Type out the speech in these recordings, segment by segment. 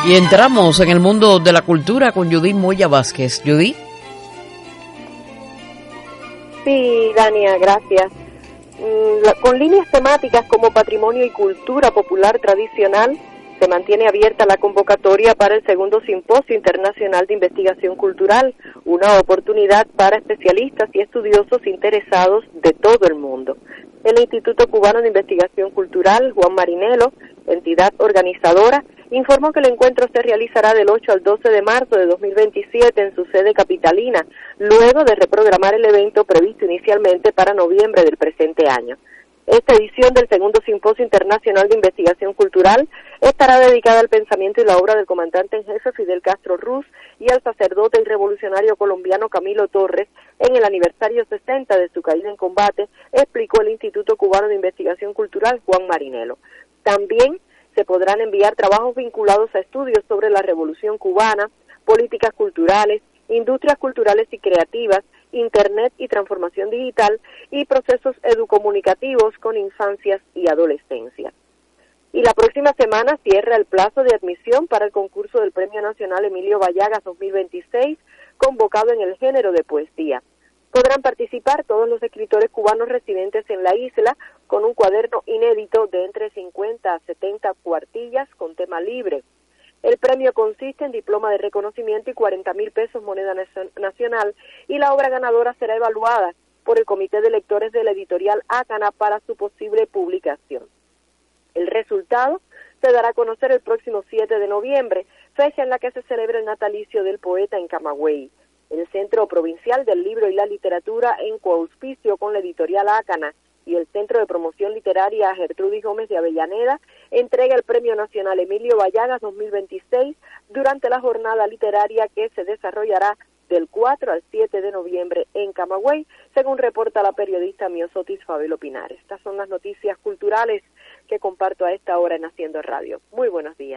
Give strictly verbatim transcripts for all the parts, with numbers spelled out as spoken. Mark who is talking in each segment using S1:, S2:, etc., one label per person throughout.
S1: Y entramos en el mundo de la cultura con Judith Moya Vázquez. Judith.
S2: Sí, Dania, gracias. Con líneas temáticas como patrimonio y cultura popular tradicional, se mantiene abierta la convocatoria para el segundo Simposio Internacional de Investigación Cultural, una oportunidad para especialistas y estudiosos interesados de todo el mundo. El Instituto Cubano de Investigación Cultural, Juan Marinelo, entidad organizadora, informó que el encuentro se realizará del ocho al doce de marzo de dos mil veintisiete en su sede capitalina, luego de reprogramar el evento previsto inicialmente para noviembre del presente año. Esta edición del segundo Simposio Internacional de Investigación Cultural estará dedicada al pensamiento y la obra del comandante en jefe Fidel Castro Ruz y al sacerdote y revolucionario colombiano Camilo Torres en el aniversario sesenta de su caída en combate, explicó el Instituto Cubano de Investigación Cultural Juan Marinelo. También se podrán enviar trabajos vinculados a estudios sobre la Revolución Cubana, políticas culturales, industrias culturales y creativas, Internet y transformación digital y procesos educomunicativos con infancias y adolescencia. Y la próxima semana cierra el plazo de admisión para el concurso del Premio Nacional Emilio Vallagas dos mil veintiséis, convocado en el género de poesía. Podrán participar todos los escritores cubanos residentes en la isla con un cuaderno inédito de entre cincuenta a setenta cuartillas con tema libre. El premio consiste en diploma de reconocimiento y cuarenta mil pesos moneda nacional, y la obra ganadora será evaluada por el Comité de Lectores de la editorial Ácana para su posible publicación. El resultado se dará a conocer el próximo siete de noviembre, fecha en la que se celebra el natalicio del poeta en Camagüey. El Centro Provincial del Libro y la Literatura, en coauspicio con la editorial Ácana y el Centro de Promoción Literaria Gertrudis Gómez de Avellaneda, entrega el Premio Nacional Emilio Vallagas dos mil veintiséis durante la jornada literaria que se desarrollará del cuatro al siete de noviembre en Camagüey, según reporta la periodista Miosotis Fabelo Pinar. Estas son las noticias culturales que comparto a esta hora en Haciendo Radio. Muy buenos días.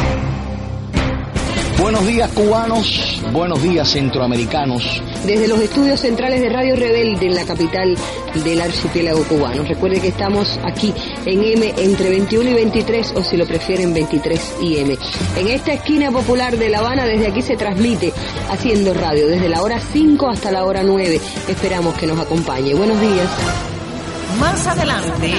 S3: Buenos días, cubanos, buenos días, centroamericanos.
S4: Desde los estudios centrales de Radio Rebelde en la capital del archipiélago cubano. Recuerde que estamos aquí en M entre veintiuno y veintitrés, o si lo prefieren veintitrés y M. En esta esquina popular de La Habana, desde aquí se transmite Haciendo Radio, desde la hora cinco hasta la hora nueve. Esperamos que nos acompañe. Buenos días.
S1: Más adelante...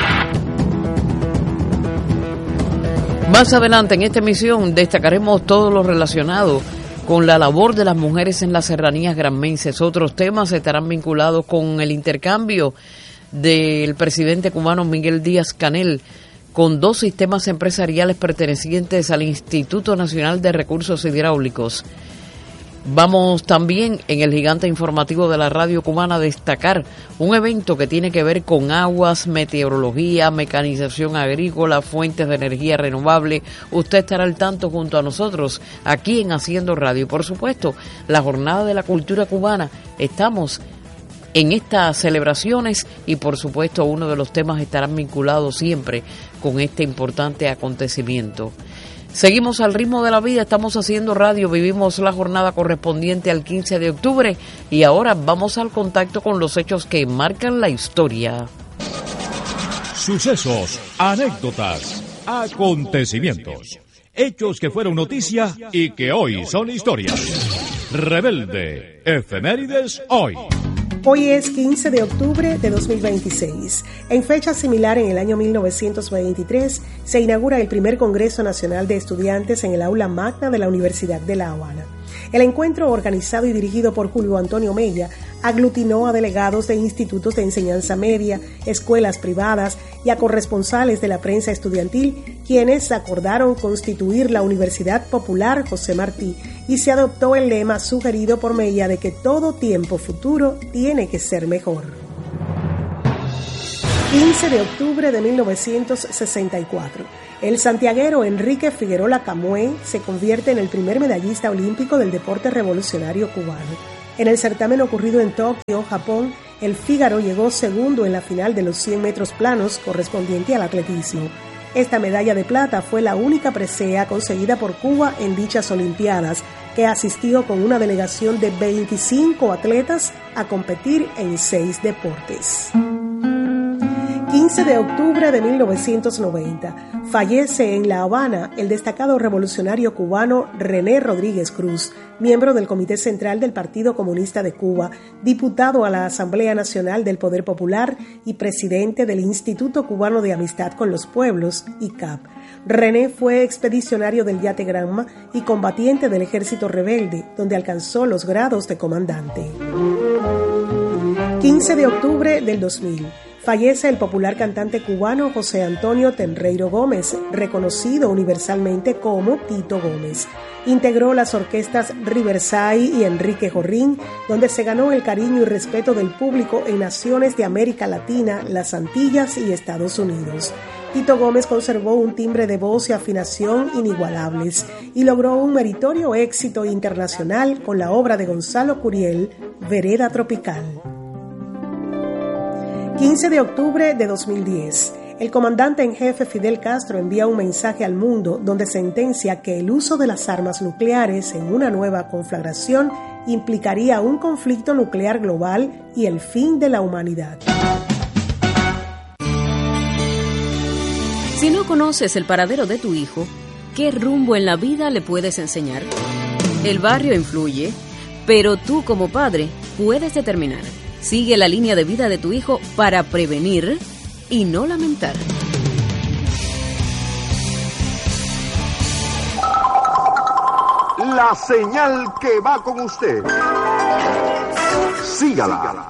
S1: Más adelante en esta emisión destacaremos todo lo relacionado con la labor de las mujeres en las serranías granmenses. Otros temas estarán vinculados con el intercambio del presidente cubano Miguel Díaz-Canel con dos sistemas empresariales pertenecientes al Instituto Nacional de Recursos Hidráulicos. Vamos también en el gigante informativo de la radio cubana a destacar un evento que tiene que ver con aguas, meteorología, mecanización agrícola, fuentes de energía renovable. Usted estará al tanto junto a nosotros aquí en Haciendo Radio. Y por supuesto, la Jornada de la Cultura Cubana. Estamos en estas celebraciones y por supuesto uno de los temas estarán vinculados siempre con este importante acontecimiento. Seguimos al ritmo de la vida, estamos haciendo radio, vivimos la jornada correspondiente al quince de octubre y ahora vamos al contacto con los hechos que marcan la historia.
S5: Sucesos, anécdotas, acontecimientos, hechos que fueron noticia y que hoy son historia. Rebelde, efemérides hoy.
S6: Hoy es quince de octubre de dos mil veintiséis. En fecha similar, en el año mil novecientos veintitrés, se inaugura el primer Congreso Nacional de Estudiantes en el aula magna de la Universidad de La Habana. El encuentro, organizado y dirigido por Julio Antonio Mella, aglutinó a delegados de institutos de enseñanza media, escuelas privadas y a corresponsales de la prensa estudiantil, quienes acordaron constituir la Universidad Popular José Martí, y se adoptó el lema sugerido por Mella de que todo tiempo futuro tiene que ser mejor. quince de octubre de mil novecientos sesenta y cuatro. El santiaguero Enrique Figueroa Camué se convierte en el primer medallista olímpico del deporte revolucionario cubano. En el certamen ocurrido en Tokio, Japón, el Fígaro llegó segundo en la final de los cien metros planos correspondiente al atletismo. Esta medalla de plata fue la única presea conseguida por Cuba en dichas Olimpiadas, que asistió con una delegación de veinticinco atletas a competir en seis deportes. quince de octubre de mil novecientos noventa, fallece en La Habana el destacado revolucionario cubano René Rodríguez Cruz, miembro del Comité Central del Partido Comunista de Cuba, diputado a la Asamblea Nacional del Poder Popular y presidente del Instituto Cubano de Amistad con los Pueblos, I C A P. René fue expedicionario del Yate Granma y combatiente del Ejército Rebelde, donde alcanzó los grados de comandante. quince de octubre del dos mil. Fallece el popular cantante cubano José Antonio Tenreiro Gómez, reconocido universalmente como Tito Gómez. Integró las orquestas Riverside y Enrique Jorrín, donde se ganó el cariño y respeto del público en naciones de América Latina, las Antillas y Estados Unidos. Tito Gómez conservó un timbre de voz y afinación inigualables y logró un meritorio éxito internacional con la obra de Gonzalo Curiel, Vereda Tropical. quince de octubre de dos mil diez. El comandante en jefe Fidel Castro envía un mensaje al mundo donde sentencia que el uso de las armas nucleares en una nueva conflagración implicaría un conflicto nuclear global y el fin de la humanidad.
S7: Si no conoces el paradero de tu hijo, ¿qué rumbo en la vida le puedes enseñar? El barrio influye, pero tú como padre puedes determinar. Sigue la línea de vida de tu hijo para prevenir y no lamentar.
S8: La señal que va con usted. Sígala.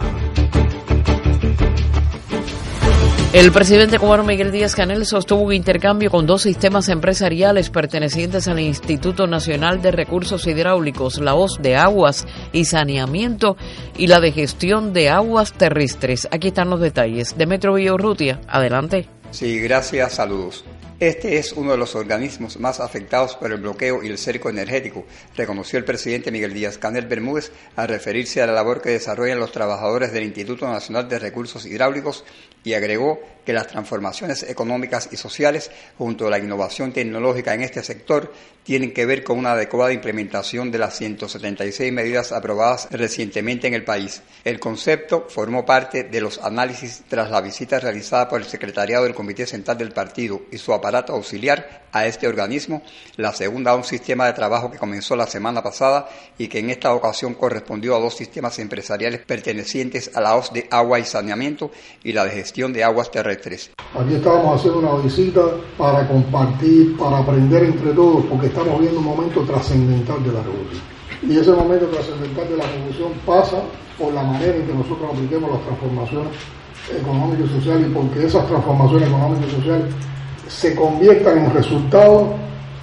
S1: El presidente cubano Miguel Díaz-Canel sostuvo un intercambio con dos sistemas empresariales pertenecientes al Instituto Nacional de Recursos Hidráulicos, la O S de Aguas y Saneamiento y la de Gestión de Aguas Terrestres. Aquí están los detalles. Demetrio Villaurrutia, adelante.
S9: Sí, gracias, saludos. Este es uno de los organismos más afectados por el bloqueo y el cerco energético, reconoció el presidente Miguel Díaz-Canel Bermúdez al referirse a la labor que desarrollan los trabajadores del Instituto Nacional de Recursos Hidráulicos y agregó que las transformaciones económicas y sociales, junto a la innovación tecnológica en este sector, tienen que ver con una adecuada implementación de las ciento setenta y seis medidas aprobadas recientemente en el país. El concepto formó parte de los análisis tras la visita realizada por el secretariado del Comité Central del Partido y su aparato auxiliar a este organismo, la segunda a un sistema de trabajo que comenzó la semana pasada y que en esta ocasión correspondió a dos sistemas empresariales pertenecientes a la O S de Agua y Saneamiento y la de Gestión de Aguas Terrestres.
S10: Aquí estábamos haciendo una visita para compartir, para aprender entre todos, porque estamos viendo un momento trascendental de la revolución. Y ese momento trascendental de la revolución pasa por la manera en que nosotros apliquemos las transformaciones económicas y sociales, y porque esas transformaciones económicas y sociales se conviertan en resultados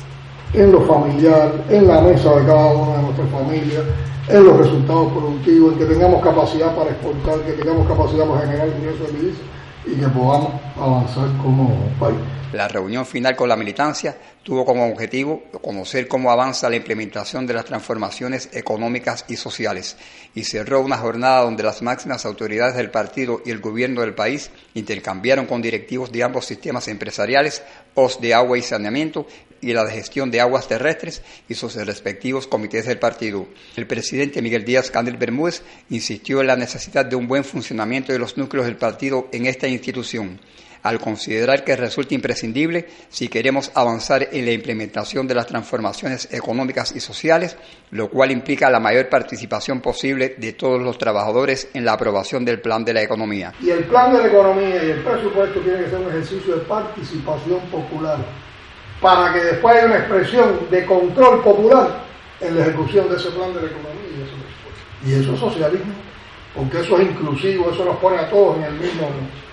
S10: en lo familiar, en la mesa de cada una de nuestras familias, en los resultados productivos, en que tengamos capacidad para exportar, que tengamos capacidad para generar ingresos de divisas y que podamos avanzar como país.
S9: La reunión final con la militancia tuvo como objetivo conocer cómo avanza la implementación de las transformaciones económicas y sociales y cerró una jornada donde las máximas autoridades del partido y el gobierno del país intercambiaron con directivos de ambos sistemas empresariales, O S de Agua y Saneamiento y la de Gestión de Aguas Terrestres y sus respectivos comités del partido. El presidente Miguel Díaz-Canel Bermúdez insistió en la necesidad de un buen funcionamiento de los núcleos del partido en esta institución, al considerar que resulta imprescindible si queremos avanzar en la implementación de las transformaciones económicas y sociales, lo cual implica la mayor participación posible de todos los trabajadores en la aprobación del plan de la economía.
S10: Y el plan de la economía y el presupuesto tiene que ser un ejercicio de participación popular, para que después haya una expresión de control popular en la ejecución de ese plan de la economía y de ese presupuesto. Y eso es socialismo, porque eso es inclusivo, eso nos pone a todos en el mismo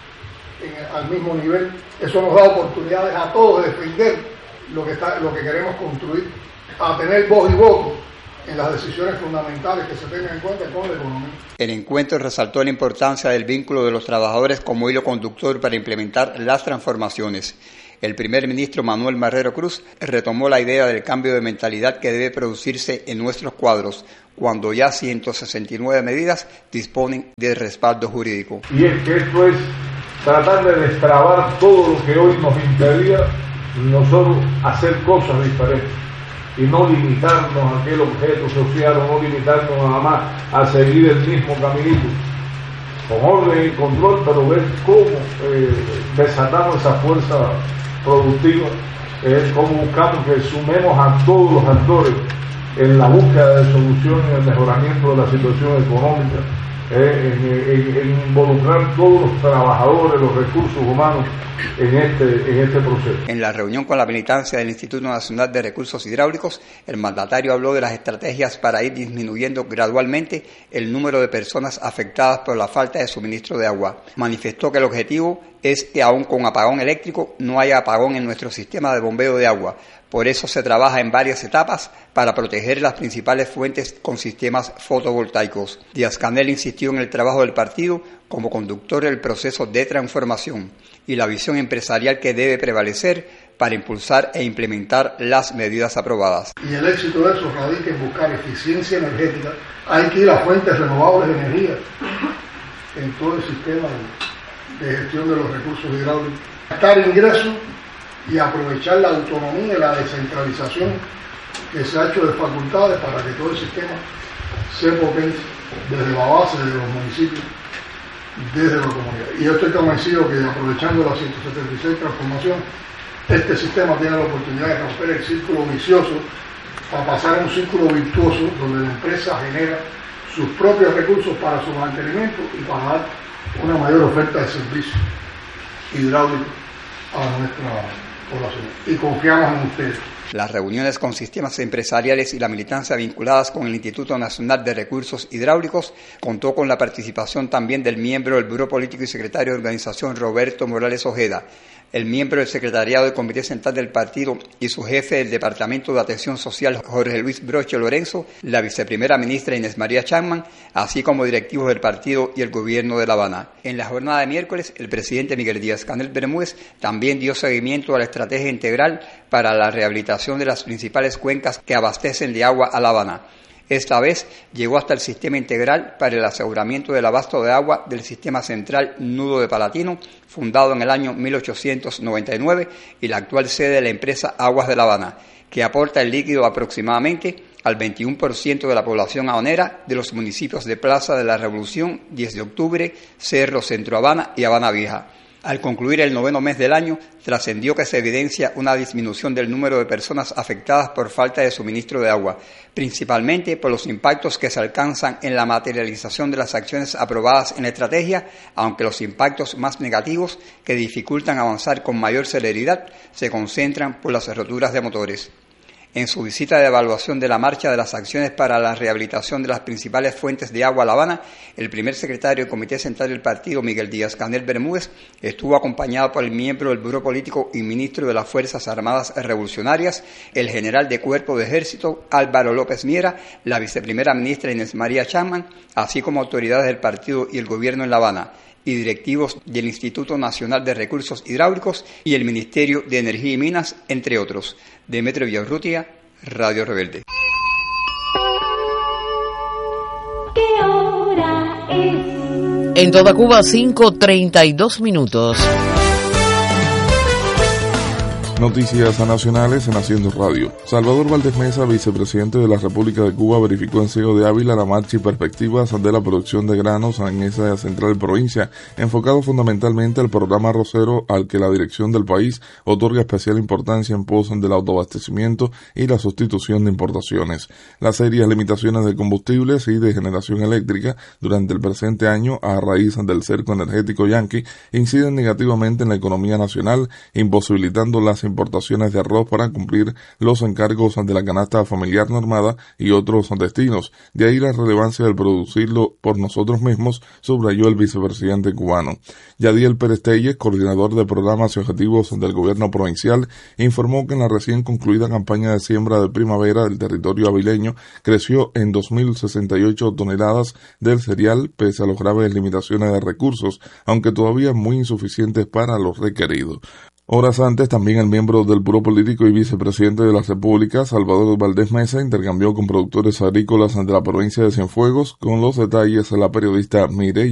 S10: En, al mismo nivel, eso nos da oportunidades a todos de defender lo que está, lo que queremos construir, a tener voz y voto en las decisiones fundamentales que se tengan en cuenta con la economía.
S9: El encuentro resaltó la importancia del vínculo de los trabajadores como hilo conductor para implementar las transformaciones. El primer ministro Manuel Marrero Cruz retomó la idea del cambio de mentalidad que debe producirse en nuestros cuadros, cuando ya ciento sesenta y nueve medidas disponen de respaldo jurídico.
S11: Y es que esto es tratar de destrabar todo lo que hoy nos impedía nosotros hacer cosas diferentes y no limitarnos a aquel objeto social o no limitarnos nada más a seguir el mismo caminito, con orden y control, pero ver cómo eh, desatamos esa fuerza productiva, eh, cómo buscamos que sumemos a todos los actores en la búsqueda de soluciones, en el mejoramiento de la situación económica, eh, en, en, en involucrar todos los trabajadores, los recursos humanos en este, en este proceso.
S9: En la reunión con la militancia del Instituto Nacional de Recursos Hidráulicos, el mandatario habló de las estrategias para ir disminuyendo gradualmente el número de personas afectadas por la falta de suministro de agua. Manifestó que el objetivo es que aún con apagón eléctrico no haya apagón en nuestro sistema de bombeo de agua. Por eso se trabaja en varias etapas para proteger las principales fuentes con sistemas fotovoltaicos. Díaz-Canel insistió en el trabajo del partido como conductor del proceso de transformación y la visión empresarial que debe prevalecer para impulsar e implementar las medidas aprobadas.
S10: Y el éxito de eso radica en buscar eficiencia energética. Hay que ir a fuentes renovables de energía en todo el sistema de, de gestión de los recursos hidráulicos. Gastar ingresos y aprovechar la autonomía y la descentralización que se ha hecho de facultades para que todo el sistema se potencie desde la base de los municipios, desde la comunidad. Y yo estoy convencido que aprovechando la ciento setenta y seis transformación, este sistema tiene la oportunidad de romper el círculo vicioso para pasar a un círculo virtuoso donde la empresa genera sus propios recursos para su mantenimiento y para dar una mayor oferta de servicios hidráulicos a nuestra población. Y confiamos en ustedes.
S9: Las reuniones con sistemas empresariales y la militancia vinculadas con el Instituto Nacional de Recursos Hidráulicos contó con la participación también del miembro del Buró Político y secretario de Organización Roberto Morales Ojeda, el miembro del secretariado del Comité Central del Partido y su jefe del Departamento de Atención Social Jorge Luis Broche Lorenzo, la viceprimera ministra Inés María Chapman, así como directivos del partido y el gobierno de La Habana. En la jornada de miércoles, el presidente Miguel Díaz-Canel Bermúdez también dio seguimiento a la estrategia integral para la rehabilitación de las principales cuencas que abastecen de agua a La Habana. Esta vez llegó hasta el sistema integral para el aseguramiento del abasto de agua del sistema central Nudo de Palatino, fundado en el año mil ochocientos noventa y nueve y la actual sede de la empresa Aguas de La Habana, que aporta el líquido aproximadamente al veintiuno por ciento de la población habanera de los municipios de Plaza de la Revolución, diez de octubre, Cerro, Centro Habana y Habana Vieja. Al concluir el noveno mes del año, trascendió que se evidencia una disminución del número de personas afectadas por falta de suministro de agua, principalmente por los impactos que se alcanzan en la materialización de las acciones aprobadas en la estrategia, aunque los impactos más negativos, que dificultan avanzar con mayor celeridad, se concentran por las roturas de motores. En su visita de evaluación de la marcha de las acciones para la rehabilitación de las principales fuentes de agua a La Habana, el primer secretario del Comité Central del Partido, Miguel Díaz-Canel Bermúdez, estuvo acompañado por el miembro del Buró Político y ministro de las Fuerzas Armadas Revolucionarias, el general de Cuerpo de Ejército, Álvaro López Miera, la viceprimera ministra Inés María Chapman, así como autoridades del partido y el gobierno en La Habana, y directivos del Instituto Nacional de Recursos Hidráulicos y el Ministerio de Energía y Minas, entre otros. Demetrio Villaurrutia, Radio Rebelde.
S12: ¿Qué hora es?
S1: En toda Cuba, cinco treinta y dos minutos.
S13: Noticias nacionales en Haciendo Radio. Salvador Valdés Mesa, vicepresidente de la República de Cuba, verificó en Ciego de Ávila la marcha y perspectivas de la producción de granos en esa central provincia, enfocado fundamentalmente al programa arrocero al que la dirección del país otorga especial importancia en pos del autoabastecimiento y la sustitución de importaciones. Las serias limitaciones de combustibles y de generación eléctrica durante el presente año a raíz del cerco energético yanqui inciden negativamente en la economía nacional, imposibilitando las importaciones de arroz para cumplir los encargos de la canasta familiar normada y otros destinos. De ahí la relevancia del producirlo por nosotros mismos, subrayó el vicepresidente cubano. Yadiel Pérez Telles, coordinador de programas y objetivos del gobierno provincial, informó que en la recién concluida campaña de siembra de primavera del territorio avileño creció en dos mil sesenta y ocho toneladas del cereal pese a las graves limitaciones de recursos, aunque todavía muy insuficientes para lo requerido. Horas antes, también el miembro del Buró Político y vicepresidente de la República, Salvador Valdés Mesa, intercambió con productores agrícolas de la provincia de Cienfuegos. Con los detalles, la periodista Mireya